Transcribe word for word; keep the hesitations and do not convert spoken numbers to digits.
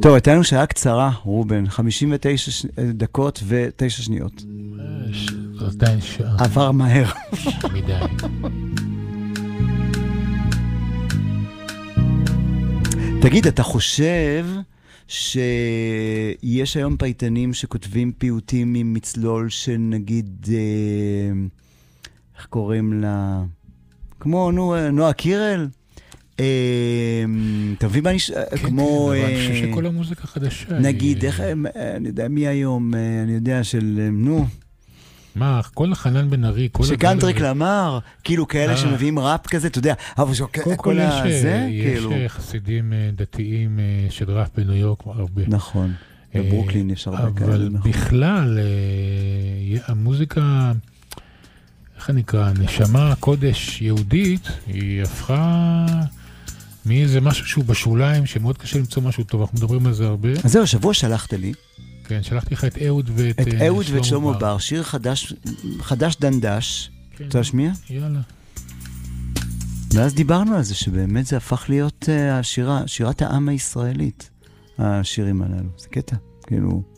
טוב, הייתה לנו שעה קצרה, רובן, חמישים ותשע דקות ותשע שניות. זו עדיין שעה. עבר מהר. מדי. תגיד, אתה חושב שיש היום פייטנים שכותבים פיוטים עם מצלול שנגיד, איך קוראים לה? כמו נועה קירל? אתה מבין מה אני... כמו... כן, אני חושב שכל המוזיקה חדשה... נגיד, איך... אני יודע מי היום, אני יודע של... נו... מה, כל החנן בן ארי, כל... שקנטריק למר, כאילו כאלה שמביאים ראפ כזה, אתה יודע, אבל כל הזה, כאילו... יש חסידים דתיים של ראפ בניו יורק, הרבה. נכון, בברוקלין יש הרבה כאלה. אבל בכלל, המוזיקה, איך נקרא, נשמה, קודש יהודית, היא הפכה מאיזה משהו שהוא בשוליים, שמאוד קשה למצוא משהו טוב, אנחנו מדברים על זה הרבה. אז זהו, שבוע שלחת לי. כן, שלחתי לך את אהוד ואת את אהוד ואת שלמה בר, שיר חדש, חדש דנדש. רוצה להשמיע? יאללה. ואז דיברנו על זה, שבאמת זה הפך להיות השירה, שירת העם הישראלית, השירים הללו. זה קטע, כאילו...